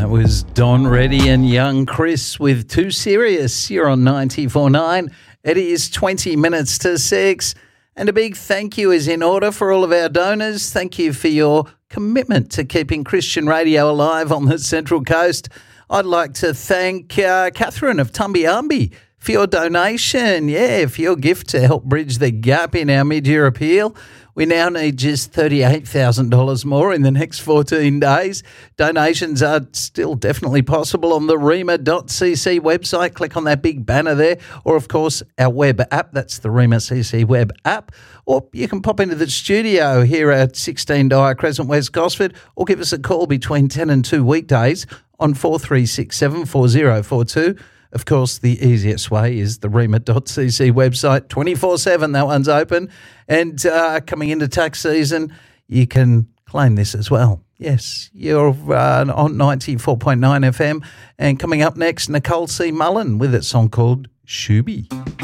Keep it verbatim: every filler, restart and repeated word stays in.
was Don Reddy and Young Chris with Too Serious. You're on ninety-four point nine. It is twenty minutes to six. And a big thank you is in order for all of our donors. Thank you for your commitment to keeping Christian radio alive on the Central Coast. I'd like to thank uh, Catherine of Tumbiambi for your donation. Yeah, for your gift to help bridge the gap in our mid-year appeal. We now need just thirty-eight thousand dollars more in the next fourteen days. Donations are still definitely possible on the rema dot c c website. Click on that big banner there. Or, of course, our web app. That's the Rema C C web app. Or you can pop into the studio here at sixteen Dyer Crescent, West Gosford, or give us a call between ten and two weekdays on four three six seven, four zero four two. Of course, the easiest way is the rema dot c c website, twenty-four seven, that one's open. And uh, coming into tax season, you can claim this as well. Yes, you're uh, on ninety-four point nine F M. And coming up next, Nicole C. Mullen with a song called Shooby.